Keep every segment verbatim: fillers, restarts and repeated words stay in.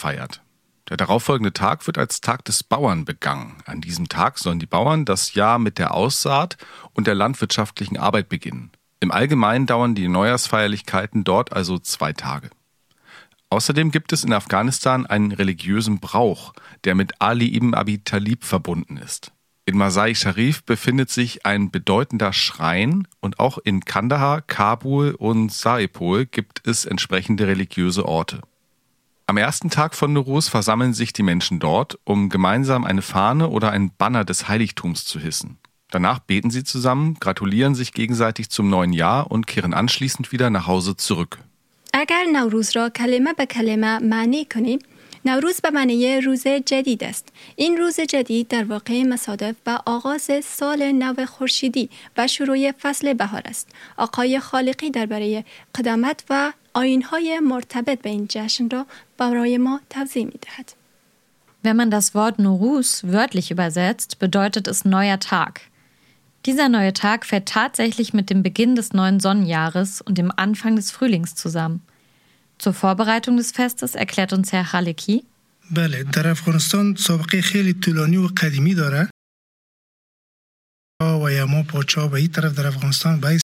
gefeiert. Der darauffolgende Tag wird als Tag des Bauern begangen. An diesem Tag sollen die Bauern das Jahr mit der Aussaat und der landwirtschaftlichen Arbeit beginnen. Im Allgemeinen dauern die Neujahrsfeierlichkeiten dort also zwei Tage. Außerdem gibt es in Afghanistan einen religiösen Brauch, der mit Ali ibn Abi Talib verbunden ist. In Masai Sharif befindet sich ein bedeutender Schrein und auch in Kandahar, Kabul und Saipol gibt es entsprechende religiöse Orte. Am ersten Tag von Nowruz versammeln sich die Menschen dort, um gemeinsam eine Fahne oder ein Banner des Heiligtums zu hissen. Danach beten sie zusammen, gratulieren sich gegenseitig zum neuen Jahr und kehren anschließend wieder nach Hause zurück. اگر نوروز را کلمه به کلمه معنی کنیم، نوروز به معنی روز جدید است. این روز جدید در واقع مصادف با آغاز سال نو خورشیدی و شروع فصل بهار است. آقای خالقی درباره قدامت و آیین‌های مرتبط به این جشن را برای ما توضیح می‌دهد. Wenn man das Wort Nowruz wörtlich übersetzt, bedeutet es neuer Tag. Dieser neue Tag fällt tatsächlich mit dem Beginn des neuen Sonnenjahres und dem Anfang des Frühlings zusammen. Zur Vorbereitung des Festes erklärt uns Herr Khaleki. بله، در افغانستان سابقه خیلی طولانی و قدیمی داره. و یما پاچا به این طرف در افغانستان به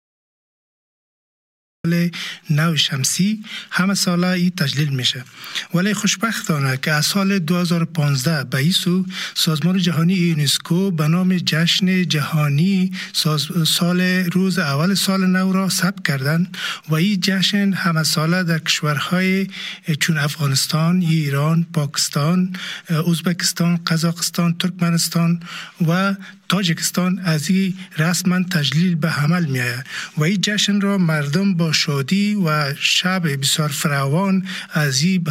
نو شمسی همه ساله ای تجلیل میشه، ولی خوشبختانه که از سال دو هزار و پانزده به این سو سازمان جهانی یونسکو به نام جشن جهانی سال روز اول سال نو را ثبت کردن و این جشن همه ساله در کشورهای چون افغانستان، ایران، پاکستان، ازبکستان، قزاقستان، ترکمنستان و تاجیکستان از این رسما تجلیل به عمل می آید و این جشن را مردم با شادی و شب بسیار فراوان از این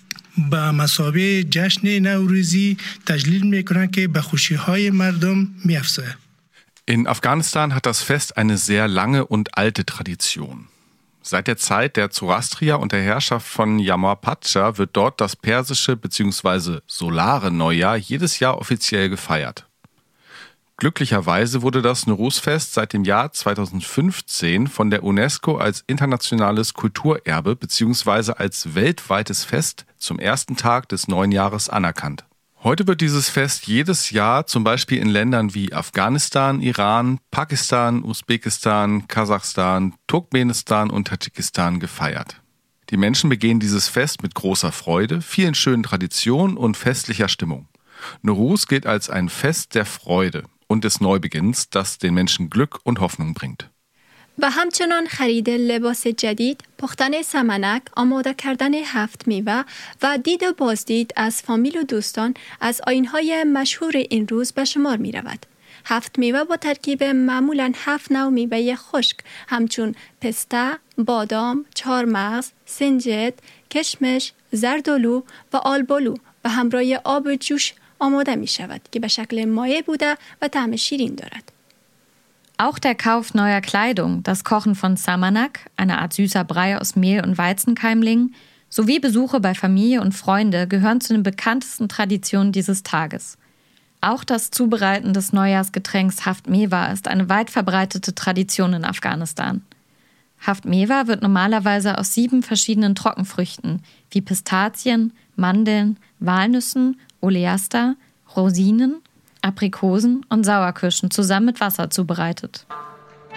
به مثابه جشن نوروزی تجلیل می کنند که به خوشی های مردم می افزاید. In Afghanistan hat das Fest eine sehr lange und alte Tradition. Seit der Zeit der Zoroastrier und der Herrschaft von Yamar Pacha wird dort das persische bzw. solare Neujahr jedes Jahr offiziell gefeiert. Glücklicherweise wurde das Nowruz-Fest seit dem Jahr zweitausendfünfzehn von der UNESCO als internationales Kulturerbe bzw. als weltweites Fest zum ersten Tag des neuen Jahres anerkannt. Heute wird dieses Fest jedes Jahr zum Beispiel in Ländern wie Afghanistan, Iran, Pakistan, Usbekistan, Kasachstan, Turkmenistan und Tadschikistan gefeiert. Die Menschen begehen dieses Fest mit großer Freude, vielen schönen Traditionen und festlicher Stimmung. Nowruz gilt als ein Fest der Freude und des Neubeginns, das den Menschen Glück und Hoffnung bringt. و همچنان خرید لباس جدید، پختن سمنک، آماده کردن هفت میوه و دید و بازدید از فامیل و دوستان از آیین‌های مشهور این روز به شمار می رود. هفت میوه با ترکیب معمولاً هفت نوع میوه خشک همچون پسته، بادام، چهارمغز، سنجد، کشمش، زردآلو و آلبالو و همراه آب جوش آماده می شود که به شکل مایع بوده و طعم شیرین دارد. Auch der Kauf neuer Kleidung, das Kochen von Samanak, eine Art süßer Brei aus Mehl und Weizenkeimlingen, sowie Besuche bei Familie und Freunde gehören zu den bekanntesten Traditionen dieses Tages. Auch das Zubereiten des Neujahrsgetränks Haft Mewa ist eine weit verbreitete Tradition in Afghanistan. Haft Mewa wird normalerweise aus sieben verschiedenen Trockenfrüchten wie Pistazien, Mandeln, Walnüssen, Oleaster, Rosinen, Aprikosen und Sauerkirschen zusammen mit Wasser zubereitet.